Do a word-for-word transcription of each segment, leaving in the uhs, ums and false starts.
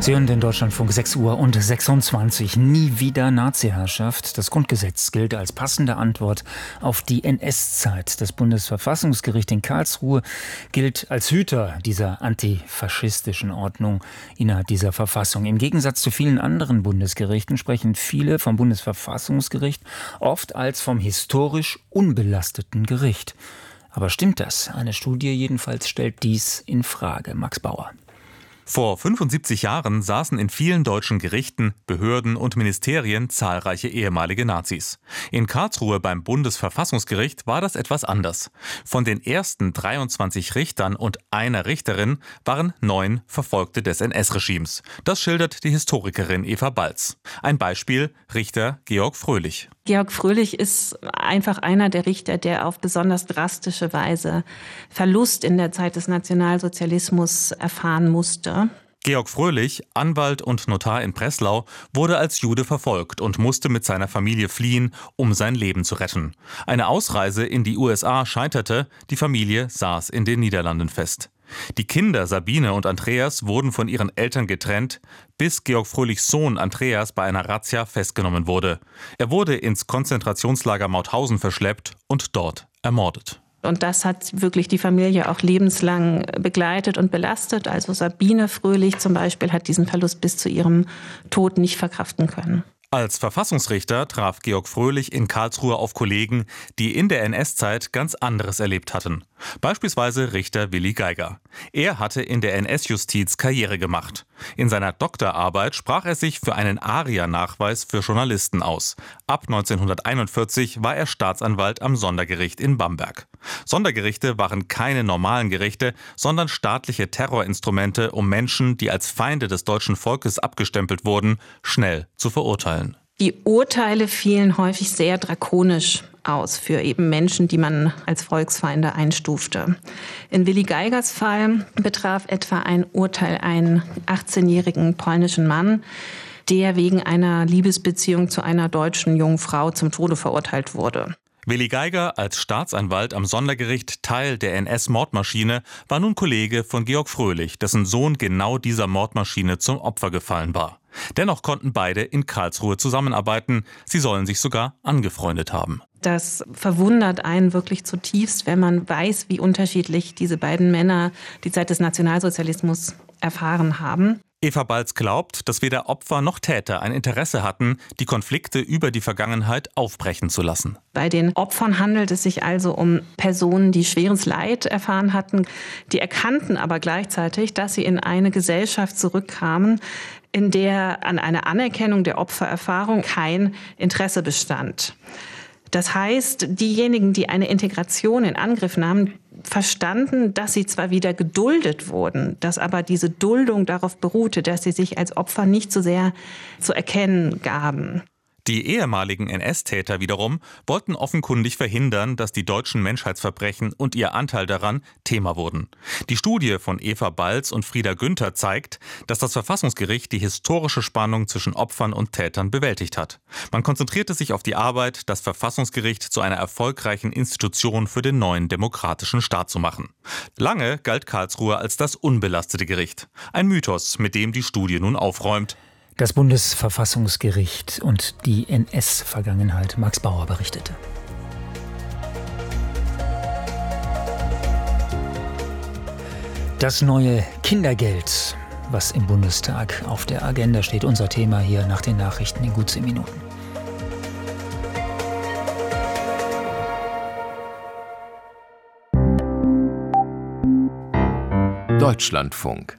Sie hören den Deutschlandfunk, sechs Uhr und sechsundzwanzig. Nie wieder Naziherrschaft. Das Grundgesetz gilt als passende Antwort auf die N S-Zeit. Das Bundesverfassungsgericht in Karlsruhe gilt als Hüter dieser antifaschistischen Ordnung innerhalb dieser Verfassung. Im Gegensatz zu vielen anderen Bundesgerichten sprechen viele vom Bundesverfassungsgericht oft als vom historisch unbelasteten Gericht. Aber stimmt das? Eine Studie jedenfalls stellt dies in Frage. Max Bauer. Vor fünfundsiebzig Jahren saßen in vielen deutschen Gerichten, Behörden und Ministerien zahlreiche ehemalige Nazis. In Karlsruhe beim Bundesverfassungsgericht war das etwas anders. Von den ersten dreiundzwanzig Richtern und einer Richterin waren neun Verfolgte des N S-Regimes. Das schildert die Historikerin Eva Balz. Ein Beispiel: Richter Georg Fröhlich. Georg Fröhlich ist einfach einer der Richter, der auf besonders drastische Weise Verlust in der Zeit des Nationalsozialismus erfahren musste. Georg Fröhlich, Anwalt und Notar in Breslau, wurde als Jude verfolgt und musste mit seiner Familie fliehen, um sein Leben zu retten. Eine Ausreise in die U S A scheiterte, die Familie saß in den Niederlanden fest. Die Kinder Sabine und Andreas wurden von ihren Eltern getrennt, bis Georg Fröhlichs Sohn Andreas bei einer Razzia festgenommen wurde. Er wurde ins Konzentrationslager Mauthausen verschleppt und dort ermordet. Und das hat wirklich die Familie auch lebenslang begleitet und belastet. Also Sabine Fröhlich zum Beispiel hat diesen Verlust bis zu ihrem Tod nicht verkraften können. Als Verfassungsrichter traf Georg Fröhlich in Karlsruhe auf Kollegen, die in der N S-Zeit ganz anderes erlebt hatten. Beispielsweise Richter Willi Geiger. Er hatte in der N S-Justiz Karriere gemacht. In seiner Doktorarbeit sprach er sich für einen ARIA-Nachweis für Journalisten aus. Ab neunzehnhunderteinundvierzig war er Staatsanwalt am Sondergericht in Bamberg. Sondergerichte waren keine normalen Gerichte, sondern staatliche Terrorinstrumente, um Menschen, die als Feinde des deutschen Volkes abgestempelt wurden, schnell zu verurteilen. Die Urteile fielen häufig sehr drakonisch aus für eben Menschen, die man als Volksfeinde einstufte. In Willi Geigers Fall betraf etwa ein Urteil einen achtzehnjährigen polnischen Mann, der wegen einer Liebesbeziehung zu einer deutschen jungen Frau zum Tode verurteilt wurde. Willi Geiger, als Staatsanwalt am Sondergericht Teil der N S-Mordmaschine, war nun Kollege von Georg Fröhlich, dessen Sohn genau dieser Mordmaschine zum Opfer gefallen war. Dennoch konnten beide in Karlsruhe zusammenarbeiten. Sie sollen sich sogar angefreundet haben. Das verwundert einen wirklich zutiefst, wenn man weiß, wie unterschiedlich diese beiden Männer die Zeit des Nationalsozialismus erfahren haben. Eva Balz glaubt, dass weder Opfer noch Täter ein Interesse hatten, die Konflikte über die Vergangenheit aufbrechen zu lassen. Bei den Opfern handelt es sich also um Personen, die schweres Leid erfahren hatten. Die erkannten aber gleichzeitig, dass sie in eine Gesellschaft zurückkamen, in der an einer Anerkennung der Opfererfahrung kein Interesse bestand. Das heißt, diejenigen, die eine Integration in Angriff nahmen, verstanden, dass sie zwar wieder geduldet wurden, dass aber diese Duldung darauf beruhte, dass sie sich als Opfer nicht so sehr zu erkennen gaben. Die ehemaligen N S-Täter wiederum wollten offenkundig verhindern, dass die deutschen Menschheitsverbrechen und ihr Anteil daran Thema wurden. Die Studie von Eva Balz und Frieda Günther zeigt, dass das Verfassungsgericht die historische Spannung zwischen Opfern und Tätern bewältigt hat. Man konzentrierte sich auf die Arbeit, das Verfassungsgericht zu einer erfolgreichen Institution für den neuen demokratischen Staat zu machen. Lange galt Karlsruhe als das unbelastete Gericht. Ein Mythos, mit dem die Studie nun aufräumt. Das Bundesverfassungsgericht und die N S-Vergangenheit. Max Bauer berichtete. Das neue Kindergeld, was im Bundestag auf der Agenda steht. Unser Thema hier nach den Nachrichten in gut zehn Minuten. Deutschlandfunk.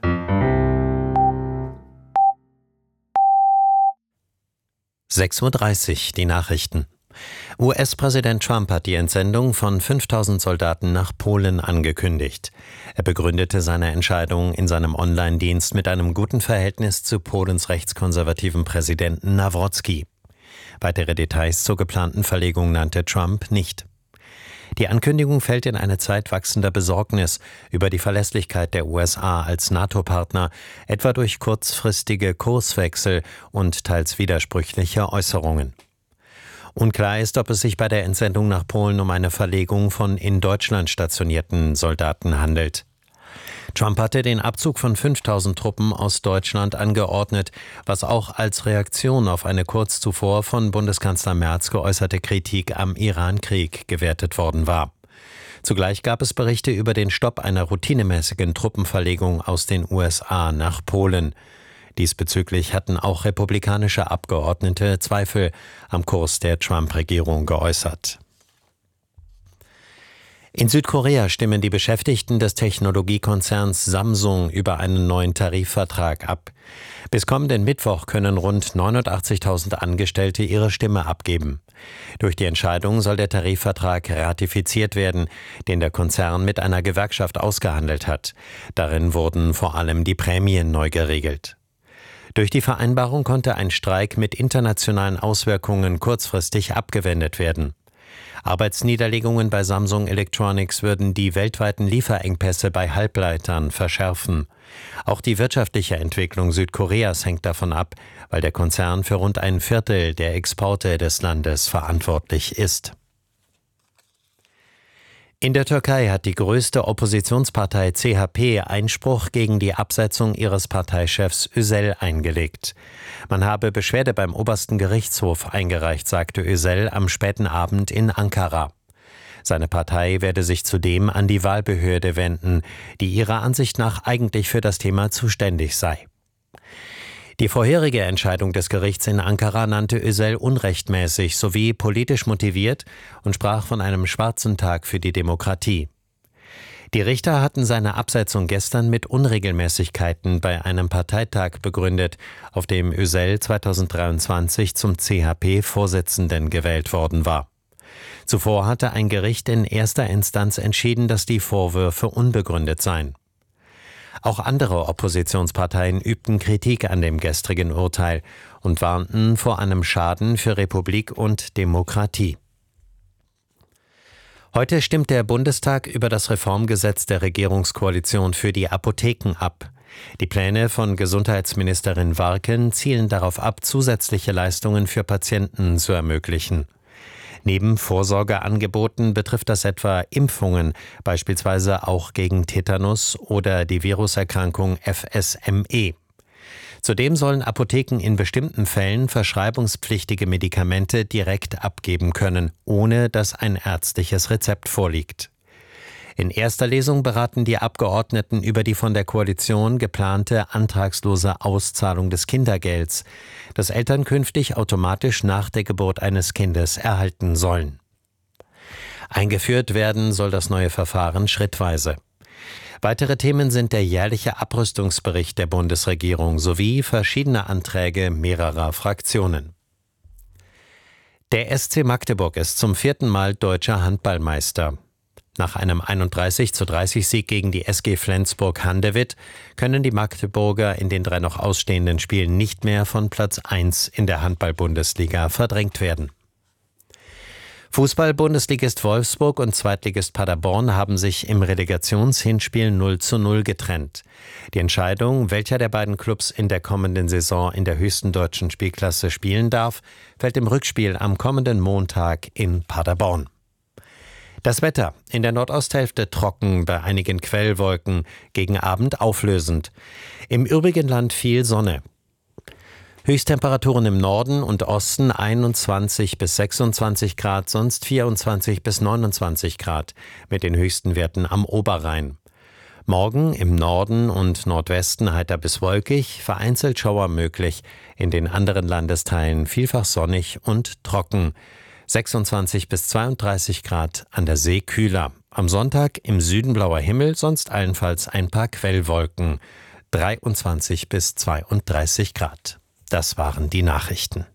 sechs Uhr dreißig, die Nachrichten. U S-Präsident Trump hat die Entsendung von fünftausend Soldaten nach Polen angekündigt. Er begründete seine Entscheidung in seinem Online-Dienst mit einem guten Verhältnis zu Polens rechtskonservativen Präsidenten Nawrocki. Weitere Details zur geplanten Verlegung nannte Trump nicht. Die Ankündigung fällt in eine Zeit wachsender Besorgnis über die Verlässlichkeit der U S A als NATO-Partner, etwa durch kurzfristige Kurswechsel und teils widersprüchliche Äußerungen. Unklar ist, ob es sich bei der Entsendung nach Polen um eine Verlegung von in Deutschland stationierten Soldaten handelt. Trump hatte den Abzug von fünftausend Truppen aus Deutschland angeordnet, was auch als Reaktion auf eine kurz zuvor von Bundeskanzler Merz geäußerte Kritik am Iran-Krieg gewertet worden war. Zugleich gab es Berichte über den Stopp einer routinemäßigen Truppenverlegung aus den U S A nach Polen. Diesbezüglich hatten auch republikanische Abgeordnete Zweifel am Kurs der Trump-Regierung geäußert. In Südkorea stimmen die Beschäftigten des Technologiekonzerns Samsung über einen neuen Tarifvertrag ab. Bis kommenden Mittwoch können rund neunundachtzigtausend Angestellte ihre Stimme abgeben. Durch die Entscheidung soll der Tarifvertrag ratifiziert werden, den der Konzern mit einer Gewerkschaft ausgehandelt hat. Darin wurden vor allem die Prämien neu geregelt. Durch die Vereinbarung konnte ein Streik mit internationalen Auswirkungen kurzfristig abgewendet werden. Arbeitsniederlegungen bei Samsung Electronics würden die weltweiten Lieferengpässe bei Halbleitern verschärfen. Auch die wirtschaftliche Entwicklung Südkoreas hängt davon ab, weil der Konzern für rund ein Viertel der Exporte des Landes verantwortlich ist. In der Türkei hat die größte Oppositionspartei C H P Einspruch gegen die Absetzung ihres Parteichefs Özel eingelegt. Man habe Beschwerde beim obersten Gerichtshof eingereicht, sagte Özel am späten Abend in Ankara. Seine Partei werde sich zudem an die Wahlbehörde wenden, die ihrer Ansicht nach eigentlich für das Thema zuständig sei. Die vorherige Entscheidung des Gerichts in Ankara nannte Özel unrechtmäßig sowie politisch motiviert und sprach von einem schwarzen Tag für die Demokratie. Die Richter hatten seine Absetzung gestern mit Unregelmäßigkeiten bei einem Parteitag begründet, auf dem Özel zweitausenddreiundzwanzig zum C H P-Vorsitzenden gewählt worden war. Zuvor hatte ein Gericht in erster Instanz entschieden, dass die Vorwürfe unbegründet seien. Auch andere Oppositionsparteien übten Kritik an dem gestrigen Urteil und warnten vor einem Schaden für Republik und Demokratie. Heute stimmt der Bundestag über das Reformgesetz der Regierungskoalition für die Apotheken ab. Die Pläne von Gesundheitsministerin Warken zielen darauf ab, zusätzliche Leistungen für Patienten zu ermöglichen. Neben Vorsorgeangeboten betrifft das etwa Impfungen, beispielsweise auch gegen Tetanus oder die Viruserkrankung F S M E. Zudem sollen Apotheken in bestimmten Fällen verschreibungspflichtige Medikamente direkt abgeben können, ohne dass ein ärztliches Rezept vorliegt. In erster Lesung beraten die Abgeordneten über die von der Koalition geplante antragslose Auszahlung des Kindergelds, das Eltern künftig automatisch nach der Geburt eines Kindes erhalten sollen. Eingeführt werden soll das neue Verfahren schrittweise. Weitere Themen sind der jährliche Abrüstungsbericht der Bundesregierung sowie verschiedene Anträge mehrerer Fraktionen. Der S C Magdeburg ist zum vierten Mal deutscher Handballmeister. Nach einem einunddreißig zu dreißig Sieg gegen die S G Flensburg-Handewitt können die Magdeburger in den drei noch ausstehenden Spielen nicht mehr von Platz eins in der Handball-Bundesliga verdrängt werden. Fußball-Bundesligist Wolfsburg und Zweitligist Paderborn haben sich im Relegationshinspiel null zu null getrennt. Die Entscheidung, welcher der beiden Clubs in der kommenden Saison in der höchsten deutschen Spielklasse spielen darf, fällt im Rückspiel am kommenden Montag in Paderborn. Das Wetter: in der Nordosthälfte trocken, bei einigen Quellwolken, gegen Abend auflösend. Im übrigen Land viel Sonne. Höchsttemperaturen im Norden und Osten einundzwanzig bis sechsundzwanzig Grad, sonst vierundzwanzig bis neunundzwanzig Grad, mit den höchsten Werten am Oberrhein. Morgen im Norden und Nordwesten heiter bis wolkig, vereinzelt Schauer möglich, in den anderen Landesteilen vielfach sonnig und trocken. sechsundzwanzig bis zweiunddreißig Grad, an der See kühler. Am Sonntag im Süden blauer Himmel, sonst allenfalls ein paar Quellwolken. dreiundzwanzig bis zweiunddreißig Grad. Das waren die Nachrichten.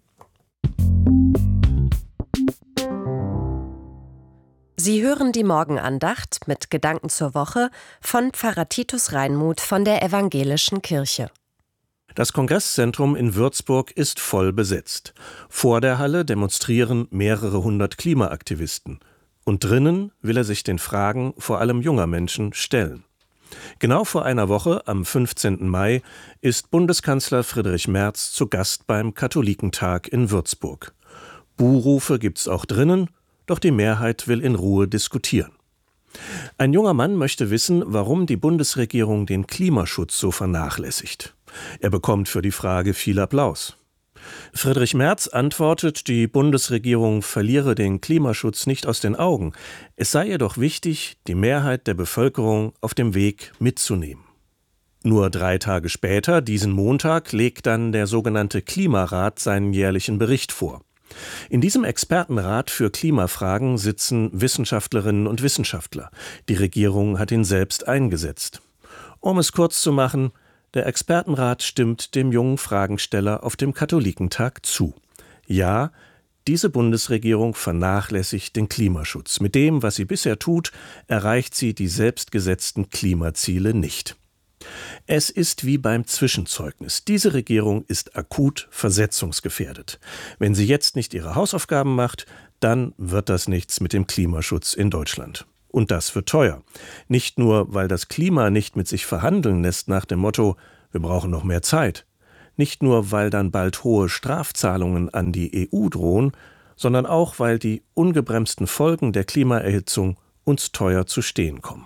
Sie hören die Morgenandacht mit Gedanken zur Woche von Pfarrer Titus Reinmuth von der Evangelischen Kirche. Das Kongresszentrum in Würzburg ist voll besetzt. Vor der Halle demonstrieren mehrere hundert Klimaaktivisten. Und drinnen will er sich den Fragen vor allem junger Menschen stellen. Genau vor einer Woche, am fünfzehnten Mai, ist Bundeskanzler Friedrich Merz zu Gast beim Katholikentag in Würzburg. Buhrufe gibt's auch drinnen, doch die Mehrheit will in Ruhe diskutieren. Ein junger Mann möchte wissen, warum die Bundesregierung den Klimaschutz so vernachlässigt. Er bekommt für die Frage viel Applaus. Friedrich Merz antwortet, die Bundesregierung verliere den Klimaschutz nicht aus den Augen. Es sei ihr doch wichtig, die Mehrheit der Bevölkerung auf dem Weg mitzunehmen. Nur drei Tage später, diesen Montag, legt dann der sogenannte Klimarat seinen jährlichen Bericht vor. In diesem Expertenrat für Klimafragen sitzen Wissenschaftlerinnen und Wissenschaftler. Die Regierung hat ihn selbst eingesetzt. Um es kurz zu machen, der Expertenrat stimmt dem jungen Fragensteller auf dem Katholikentag zu. Ja, diese Bundesregierung vernachlässigt den Klimaschutz. Mit dem, was sie bisher tut, erreicht sie die selbstgesetzten Klimaziele nicht. Es ist wie beim Zwischenzeugnis. Diese Regierung ist akut versetzungsgefährdet. Wenn sie jetzt nicht ihre Hausaufgaben macht, dann wird das nichts mit dem Klimaschutz in Deutschland. Und das wird teuer. Nicht nur, weil das Klima nicht mit sich verhandeln lässt nach dem Motto, wir brauchen noch mehr Zeit. Nicht nur, weil dann bald hohe Strafzahlungen an die E U drohen, sondern auch, weil die ungebremsten Folgen der Klimaerhitzung uns teuer zu stehen kommen.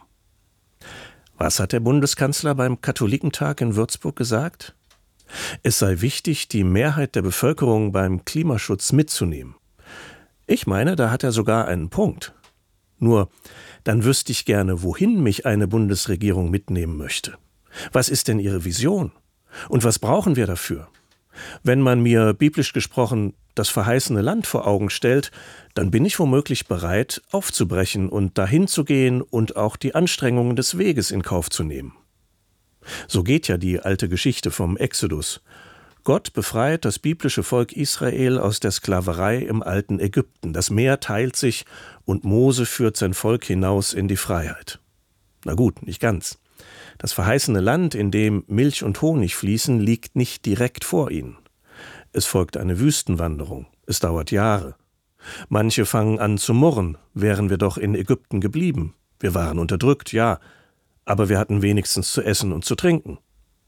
Was hat der Bundeskanzler beim Katholikentag in Würzburg gesagt? Es sei wichtig, die Mehrheit der Bevölkerung beim Klimaschutz mitzunehmen. Ich meine, da hat er sogar einen Punkt. Nur, dann wüsste ich gerne, wohin mich eine Bundesregierung mitnehmen möchte. Was ist denn ihre Vision? Und was brauchen wir dafür? Wenn man mir, biblisch gesprochen, das verheißene Land vor Augen stellt, dann bin ich womöglich bereit, aufzubrechen und dahin zu gehen und auch die Anstrengungen des Weges in Kauf zu nehmen. So geht ja die alte Geschichte vom Exodus. Gott befreit das biblische Volk Israel aus der Sklaverei im alten Ägypten. Das Meer teilt sich und Mose führt sein Volk hinaus in die Freiheit. Na gut, nicht ganz. Das verheißene Land, in dem Milch und Honig fließen, liegt nicht direkt vor ihnen. Es folgt eine Wüstenwanderung. Es dauert Jahre. Manche fangen an zu murren, wären wir doch in Ägypten geblieben. Wir waren unterdrückt, ja, aber wir hatten wenigstens zu essen und zu trinken.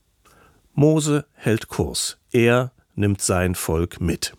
Mose hält Kurs. Er nimmt sein Volk mit.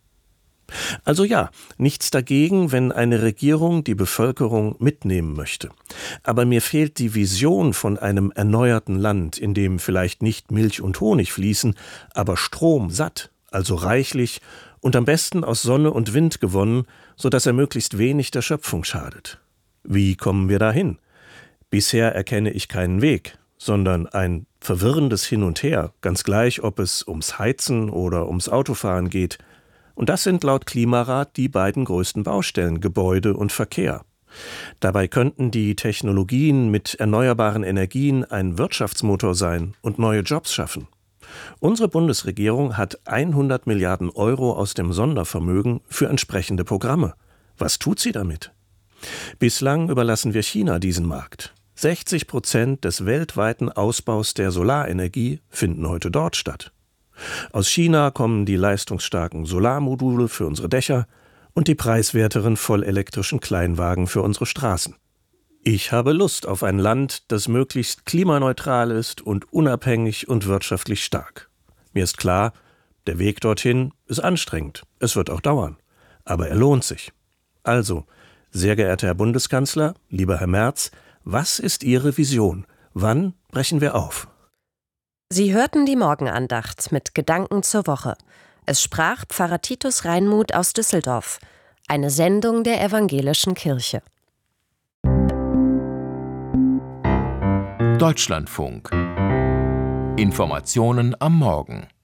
Also ja, nichts dagegen, wenn eine Regierung die Bevölkerung mitnehmen möchte. Aber mir fehlt die Vision von einem erneuerten Land, in dem vielleicht nicht Milch und Honig fließen, aber Strom satt, also reichlich und am besten aus Sonne und Wind gewonnen, sodass er möglichst wenig der Schöpfung schadet. Wie kommen wir dahin? Bisher erkenne ich keinen Weg, sondern ein verwirrendes Hin und Her, ganz gleich, ob es ums Heizen oder ums Autofahren geht. Und das sind laut Klimarat die beiden größten Baustellen, Gebäude und Verkehr. Dabei könnten die Technologien mit erneuerbaren Energien ein Wirtschaftsmotor sein und neue Jobs schaffen. Unsere Bundesregierung hat hundert Milliarden Euro aus dem Sondervermögen für entsprechende Programme. Was tut sie damit? Bislang überlassen wir China diesen Markt. sechzig Prozent des weltweiten Ausbaus der Solarenergie finden heute dort statt. Aus China kommen die leistungsstarken Solarmodule für unsere Dächer und die preiswerteren vollelektrischen Kleinwagen für unsere Straßen. Ich habe Lust auf ein Land, das möglichst klimaneutral ist und unabhängig und wirtschaftlich stark. Mir ist klar, der Weg dorthin ist anstrengend. Es wird auch dauern. Aber er lohnt sich. Also, sehr geehrter Herr Bundeskanzler, lieber Herr Merz, was ist Ihre Vision? Wann brechen wir auf? Sie hörten die Morgenandacht mit Gedanken zur Woche. Es sprach Pfarrer Titus Reinmuth aus Düsseldorf. Eine Sendung der Evangelischen Kirche. Deutschlandfunk. Informationen am Morgen.